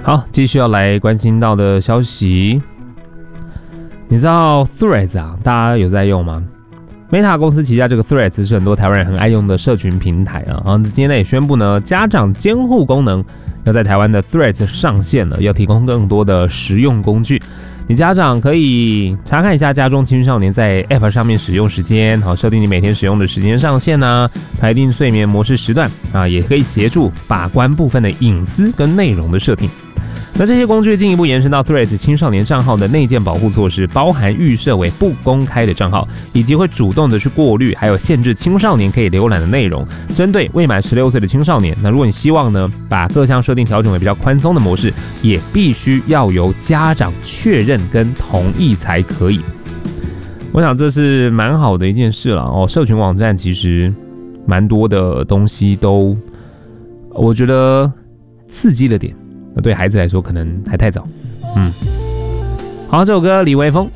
好，继续要来关心到的消息，你知道 Threads 啊，大家有在用吗？Meta 公司旗下这个 Threads 是很多台湾人很爱用的社群平台啊。今天呢也宣布呢，家长监护功能要在台湾的 Threads 上线了，要提供更多的实用工具。你家长可以查看一下家中青少年在 App 上面使用时间，好设定你每天使用的时间上限啊，排定睡眠模式时段啊，也可以协助把关部分的隐私跟内容的设定。那这些工具进一步延伸到 Threads 青少年账号的内建保护措施，包含预设为不公开的账号，以及会主动的去过滤，还有限制青少年可以浏览的内容。针对未满16岁的青少年，那如果你希望呢，把各项设定调整为比较宽松的模式，也必须要由家长确认跟同意才可以。我想这是蛮好的一件事了哦。社群网站其实蛮多的东西都，我觉得刺激了点。对孩子来说可能还太早。好，这首歌李微风